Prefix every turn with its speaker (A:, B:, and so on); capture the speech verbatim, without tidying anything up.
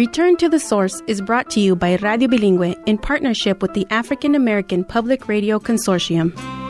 A: Return to the Source is brought to you by Radio Bilingüe in partnership with the African American Public Radio Consortium.